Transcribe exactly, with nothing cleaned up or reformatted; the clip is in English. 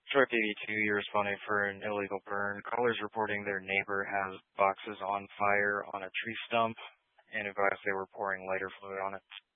Short B B two, you're responding for an illegal burn. Callers reporting their neighbor has boxes on fire on a tree stump and advised they were pouring lighter fluid on it.